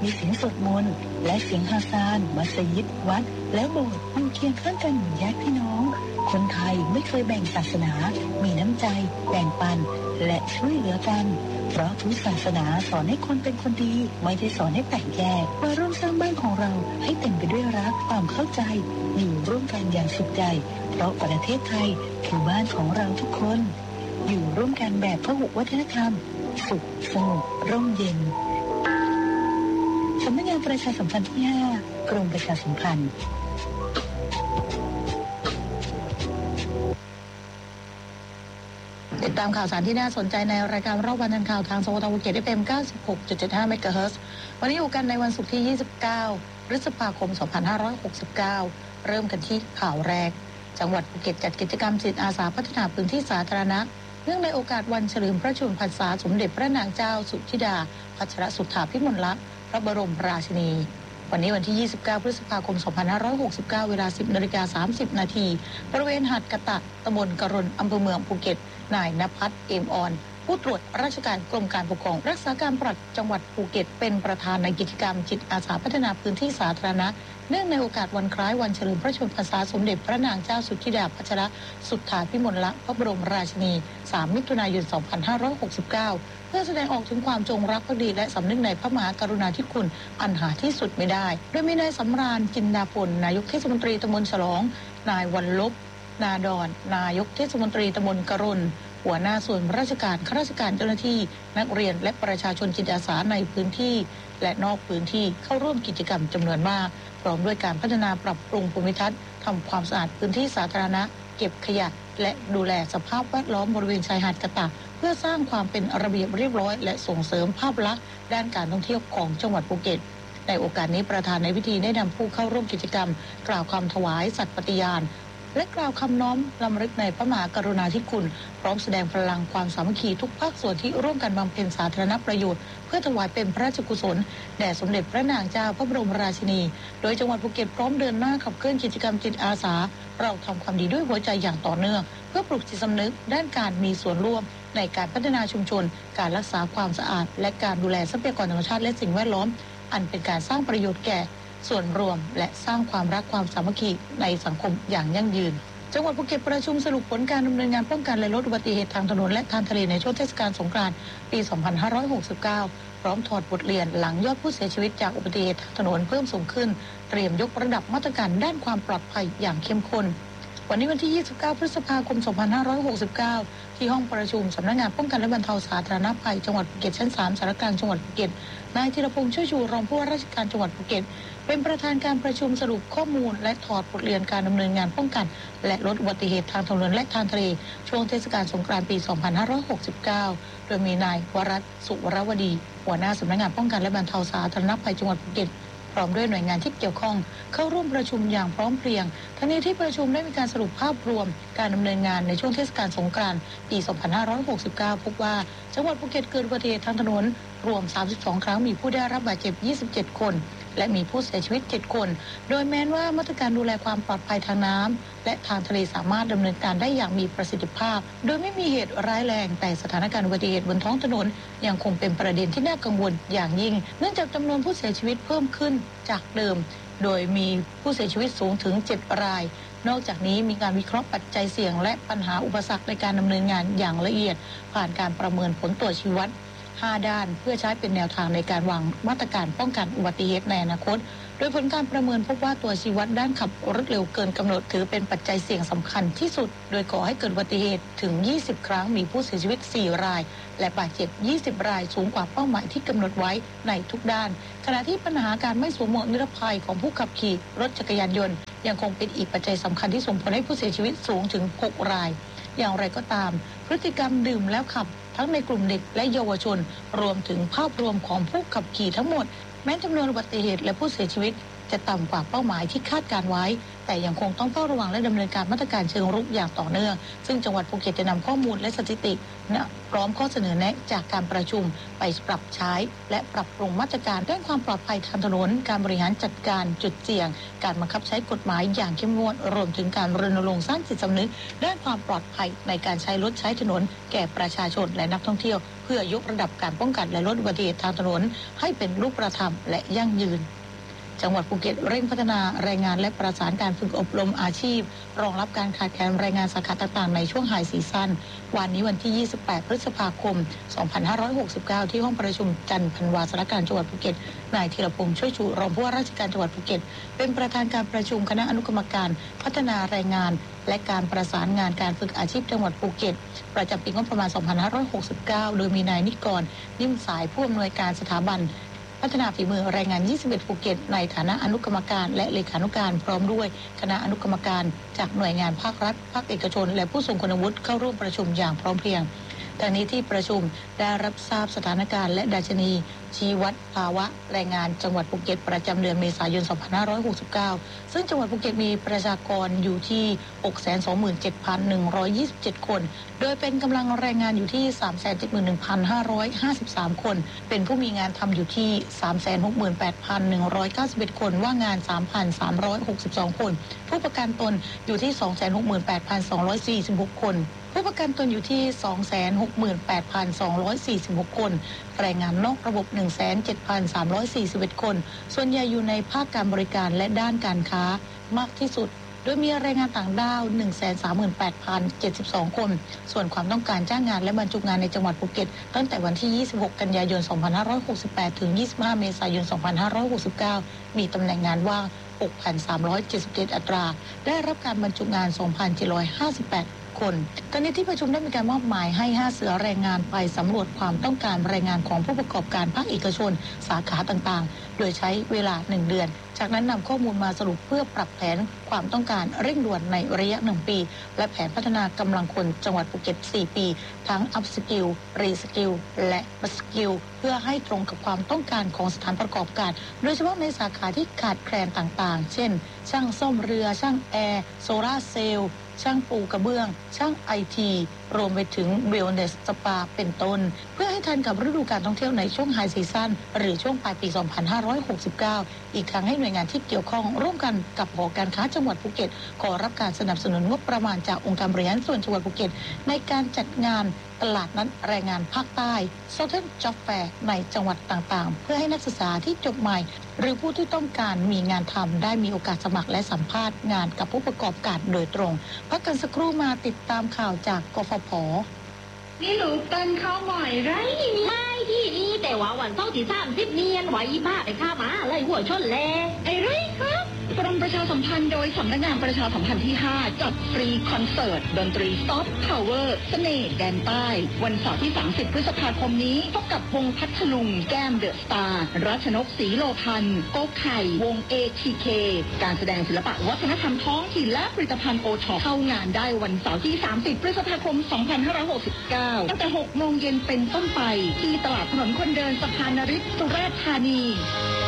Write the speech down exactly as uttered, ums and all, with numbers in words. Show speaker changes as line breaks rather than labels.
มีเสียงสวดมนต์และเสียงฮาซานมัสยิดวัดและโบสถ์อยู่เคียงข้างกันเหมือนญาติพี่น้องคนไทยไม่เคยแบ่งศาสนามีน้ำใจแบ่งปันและช่วยเหลือกันเพราะทุกศาสนาสอนให้คนเป็นคนดีไม่ได้สอนให้แตกแยกมาร่วมสร้างบ้านของเราให้เต็มไปด้วยรักความเข้าใจอยู่ร่วมกันอย่างสุขใจเพราะประเทศไทยคือบ้านของเราทุกคนอยู่ร่วมกันแบบพหุวัฒนธรรมสุขสงบร่มเย็นสำนักงานประชาสัมพันธ์ที่ห้ากรมประชาสัมพันธ์
ติดตามข่าวสารที่น่าสนใจในรายการรอบวันทันข่าวทางสวทภูเก็ต เอฟ เอ็ม เก้าสิบหกจุดเจ็ดห้า เมกะเฮิรตซ์วันนี้อยู่กันในวันศุกร์ที่ยี่สิบเก้าพฤษภาคมสองพันห้าร้อยหกสิบเก้าเริ่มกันที่ข่าวแรกจังหวัดภูเก็ตจัดกิจกรรมจิตอาสาพัฒนาพื้นที่สาธารณะเนื่องในโอกาสวันเฉลิมพระชนมพรรษาสมเด็จพระนางเจ้าสุธิดาพัชรสุทธาภิมลลักษณ์พระบรมราชินีวันนี้วันที่ยี่สิบเก้าพฤษภาคมสองพันห้าร้อยหกสิบเก้าเวลา สิบนาฬิกาสามสิบนาทีบริเวณหาดกะตะตำบลกะรนอำเภอเมืองภูเก็ตนายณภัทรเอมออนผู้ตรวจราชการกรมการปกครองรักษาการปลัดจังหวัดภูเก็ตเป็นประธานในกิจกรรมจิตอาสาพัฒนาพื้นที่สาธารณะเนื่องในโอกาสวันคล้ายวันเฉลิมพระชนมพรรษาสมเด็จพระนางเจ้าสุธิดาพัชรสุทธาภิมลลักษณ์พระบรมราชินีสามมิถุนายนสองพันห้าร้อยหกสิบเก้าเพื่อแสดงออกถึงความจงรักภักดีและสำนึกในพระมหากรุณาธิคุณอันหาที่สุดไม่ได้โดยมีนายสำราญจินดาพลนายกเทศมนตรีตำบลฉลองนายวันลบนาดอนนายกเทศมนตรีตำบลกะรนหัวหน้าส่วนราชการข้าราชการเจ้าหน้าที่นักเรียนและประชาชนจิตอาสาในพื้นที่และนอกพื้นที่เข้าร่วมกิจกรรมจำนวนมากพร้อมด้วยการพัฒนาปรับปรุงภูมิทัศน์ทำความสะอาดพื้นที่สาธารณะเก็บขยะและดูแลสภาพแวดล้อมบริเวณชายหาดกะตะเพื่อสร้างความเป็นระเบียบเรียบร้อยและส่งเสริมภาพลักษณ์ด้านการท่องเที่ยวของจังหวัดภูเก็ตในโอกาสนี้ประธานในพิธีได้นำผู้เข้าร่วมกิจกรรมกล่าวคำถวายสัตย์ปฏิญาณและกล่าวคำน้อมรำลึกในพระมหากรุณาธิคุณพร้อมแสดงพลังความสามัคคีทุกภาคส่วนที่ร่วมกันบำเพ็ญสาธารณประโยชน์เพื่อถวายเป็นพระราชกุศลแด่สมเด็จพระนางเจ้าพระบรมราชินีโดยจังหวัดภูเก็ตพร้อมเดินหน้าขับเคลื่อนกิจกรรมจิตอาสาเราทำความดีด้วยหัวใจอย่างต่อเนื่องเพื่อปลุกจิตสำนึกด้านการมีส่วนร่วมในการพัฒนาชุมชนการรักษาความสะอาดและการดูแลทรัพยากรธรรมชาติและสิ่งแวดล้อมอันเป็นการสร้างประโยชน์แก่ส่วนรวมและสร้างความรักความสามัคคีในสังคมอย่างยั่งยืนจังหวัดภูเก็ตประชุมสรุปผลการดำเนินงานป้องกันและลดอุบัติเหตุทางถนนและทางทะเลในช่วงเทศกาลสงกรานต์ปี สองพันห้าร้อยหกสิบเก้า พร้อมถอดบทเรียนหลังยอดผู้เสียชีวิตจากอุบัติเหตุทางถนนเพิ่มสูงขึ้นเตรียมยกระดับมาตรการด้านความปลอดภัยอย่างเข้มข้นวันนี้วันที่ยี่สิบเก้าพฤษภาคมสองพันห้าร้อยหกสิบเก้าที่ห้องประชุมสำนักงานป้องกันและบรรเทาสาธารณภัยจังหวัดภูเก็ตชั้นสามสารกลางจังหวัดภูเก็ตนายธีรพงษ์ช่วยชูรองผู้ว่าราชการจังหวัดภูเก็ตเป็นประธานการประชุมสรุปข้อมูลและถอดบทเรียนการดำเนินงานป้องกันและลดอุบัติเหตุทางถนนและทางทะเลช่วงเทศกาลสงกรานต์ปี สองพันห้าร้อยหกสิบเก้า โดยมีนายวรัตน์สุวรวดีหัวหน้าสำนักงานป้องกันและบรรเทาสาธารณภัยจังหวัดภูเก็ตพร้อมด้วยหน่วยงานที่เกี่ยวข้องเข้าร่วมประชุมอย่างพร้อมเพรียงทั้งนี้ที่ประชุมได้มีการสรุปภาพรวมการดำเนินงานในช่วงเทศกาลสงกรานต์ปี สองพันห้าร้อยหกสิบเก้า พบว่าจังหวัดภูเก็ตเกิดอุบัติเหตุทางถนนรวมสามสิบสองครั้งมีผู้ได้รับบาดเจ็บยี่สิบเจ็ดคนและมีผู้เสียชีวิตเจ็ดคนโดยแม้ว่ามาตรการดูแลความปลอดภัยทางน้ำและทางทะเลสามารถดำเนินการได้อย่างมีประสิทธิภาพโดยไม่มีเหตุร้ายแรงแต่สถานการณ์อุบัติเหตุบนท้องถนนยังคงเป็นประเด็นที่น่ากังวลอย่างยิ่งเนื่องจากจำนวนผู้เสียชีวิตเพิ่มขึ้นจากเดิมโดยมีผู้เสียชีวิตสูงถึงเจ็ดรายนอกจากนี้มีการวิเคราะห์ปัจจัยเสี่ยงและปัญหาอุปสรรคในการดำเนินงานอย่างละเอียดผ่านการประเมินผลตรวจชีววัตรห้าด้านเพื่อใช้เป็นแนวทางในการวางมาตรการป้องกันอุบัติเหตุในอนาคตโดยผลการประเมินพบว่าตัวชี้วัดด้านขับรถเร็วเกินกำหนดถือเป็นปัจจัยเสี่ยงสำคัญที่สุดโดยก่อให้เกิดอุบัติเหตุถึงยี่สิบครั้งมีผู้เสียชีวิตสี่รายและบาดเจ็บยี่สิบรายสูงกว่าเป้าหมายที่กำหนดไว้ในทุกด้านขณะที่ปัญหาการไม่สวมหมวกนิรภัยของผู้ขับขี่รถจักรยานยนต์ยังคงเป็นอีกปัจจัยสำคัญที่ส่งผลให้ผู้เสียชีวิตสูงถึงหกรายอย่างไรก็ตามพฤติกรรมดื่มแล้วขับทั้งในกลุ่มเด็กและเยาวชนรวมถึงภาพรวมของผู้ขับขี่ทั้งหมดแม้จำนวนอุบัติเหตุและผู้เสียชีวิตจะต่ำกว่าเป้าหมายที่คาดการไว้แต่ยังคงต้องเฝ้าระวังและดำเนินการมาตรการเชิงรุกอย่างต่อเนื่องซึ่งจังหวัดภูเก็ตจะนำข้อมูลและสถิตินะพร้อมข้อเสนอแนะจากการประชุมไปปรับใช้และปรับปรุงมาตรการด้านความปลอดภัยทางถนนการบริหารจัดการจุดเสี่ยงการบังคับใช้กฎหมายอย่างเข้มงวดรวมถึงการรณรงค์สร้างจิตสำนึกด้านความปลอดภัยในการใช้รถใช้ถนนแก่ประชาชนและนักท่องเที่ยวเพื่อยกระดับการป้องกันและลดอุบัติเหตุทางถนนให้เป็นรูปธรรมและยั่งยืนจังหวัดภูเก็ตเร่งพัฒนาแรงงานและประสานการฝึกอบรมอาชีพรองรับการขาดแคลนแรงงานสาขาต่างๆในช่วงไฮซีซั่นวันนี้วันที่ยี่สิบแปดพฤษภาคมสองพันห้าร้อยหกสิบเก้าที่ห้องประชุมจันทร์พันวาสารการจังหวัดภูเก็ตนายธีรพงษ์ช่วยชูรองผู้ว่าราชการจังหวัดภูเก็ตเป็นประธานการประชุมคณะอนุกรรมการพัฒนาแรงงานและการประสานงานการฝึกอาชีพจังหวัดภูเก็ตประจำปีงบประมาณสองพันห้าร้อยหกสิบเก้าโดยมีนายนิกรนิ่มสายผู้อำนวยการสถาบันพัฒนาฝีมือแรงงานยี่สิบเอ็ดภูเก็ตในฐานะอนุกรรมการและเลขานุการพร้อมด้วยคณะอนุกรรมการจากหน่วยงานภาครัฐภาคเอกชนและผู้ทรงคุณวุฒิเข้าร่วมประชุมอย่างพร้อมเพรียงทางนี้ที่ประชุมได้รับทราบสถานการณ์และดัชนีชี้วัดภาวะแรงงานจังหวัดภูเก็ตประจำเดือนเมษายนสองพันห้าร้อยหกสิบเก้าซึ่งจังหวัดภูเก็ตมีประชากรอยู่ที่ หกแสนสองหมื่นเจ็ดพันหนึ่งร้อยยี่สิบเจ็ด คนโดยเป็นกำลังแรงงานอยู่ที่ สามแสนเจ็ดหมื่นหนึ่งพันห้าร้อยห้าสิบสาม คนเป็นผู้มีงานทำอยู่ที่ สามแสนหกหมื่นแปดพันหนึ่งร้อยเก้าสิบเอ็ด คนว่างงาน สามพันสามร้อยหกสิบสอง คนผู้ประกันตนอยู่ที่ สองแสนหกหมื่นแปดพันสองร้อยสี่สิบหก คนผู้ประกันตนอยู่ที่ สองแสนหกหมื่นแปดพันสองร้อยสี่สิบหก คนแรงงานนอกระบบ หนึ่งแสนเจ็ดพันสามร้อยสี่สิบเอ็ด คนส่วนใหญ่อยู่ในภาคการบริการและด้านการค้ามากที่สุดโดยมีแรงงานต่างด้าว หนึ่งแสนสามหมื่นแปดพันเจ็ดสิบสอง คนส่วนความต้องการจ้างงานและบรรจุงานในจังหวัดภูเก็ตตั้งแต่วันที่ยี่สิบหกกันยายนสองพันห้าร้อยหกสิบแปดถึงยี่สิบห้าเมษายนสองพันห้าร้อยหกสิบเก้ามีตำแหน่งงานว่าง หกพันสามร้อยเจ็ดสิบเจ็ด อัตราได้รับการบรรจุงาน สองพันเจ็ดร้อยห้าสิบแปดคนตอนนี้ที่ประชุมได้มีการมอบหมายให้ห้าเสือแรงงานไปสำรวจความต้องการแรงงานของผู้ประกอบการภาคเอกชนสาขาต่างๆโดยใช้เวลาหนึ่งเดือนจากนั้นนำข้อมูลมาสรุปเพื่อปรับแผนความต้องการเร่งด่วนในระยะหนึ่งปีและแผนพัฒนากำลังคนจังหวัดภูเก็ตสี่ปีทั้ง Up Skill Reskill และ Skill เพื่อให้ตรงกับความต้องการของสถานประกอบการโดยเฉพาะในสาขาที่ขาดแคลนต่างๆเช่นช่างซ่อมเรือช่างแอร์โซล่าเซลล์ช่างปูกระเบื้องช่างไอทีรวมไปถึงเวลเนสสปาเป็นต้นเพื่อให้ทันกับฤดูการท่องเที่ยวในช่วงไฮซีซั่นหรือช่วงปลายปีสองพันห้าร้อยหกสิบเก้าอีกทั้งให้หน่วยงานที่เกี่ยวข้องร่วมกันกับหอการค้าจังหวัดภูเก็ตขอรับการสนับสนุนงบประมาณจากองค์การบริหารส่วนจังหวัดภูเก็ตในการจัดงานตลาดนัดแรงงานภาคใต้ Southern Job Fair ในจังหวัดต่างๆเพื่อให้นักศึกษาที่จบใหม่หรือผู้ที่ต้องการมีงานทำได้มีโอกาสสมัครและสัมภาษณ์งานกับผู้ประกอบการโดยตรงพักกันสักครู่มาติดตามข่าวจากกฟผ.
นี่ลูกเต้นเข้าหน่อยไรไม่ที่นี่แต่ว่าวันเสาร์ที่สามสิบเนียนไหวบ้าไปข้ามาอะไรหัวชนแลไอ้ไรครับกรมประชาสัมพันธ์โดยสำนักงานประชาสัมพันธ์ที่ห้าจัดฟรีคอนเสิร์ตดนตรีซอฟต์พาวเวอร์เสน่ห์แดนใต้วันเสาร์ที่สามสิบพฤษภาคมนี้พบกับวงพัทลุงแก้มเดอะสตาร์รัชนกศรีโลพันธ์โก๊กไข่วง เอ ที เค การแสดงศิลปะวัฒนธรรมท้องถิ่นและผลิตภัณฑ์โอท็อปเข้างานได้วันเสาร์ที่สามสิบพฤษภาคมสองพันห้าร้อยหกสิบเก้าตั้งแต่หกโมงเย็นเป็นต้นไปที่ตลาดถนนคนเดินสะพานนฤทธิ์สุราษฎร์ธานี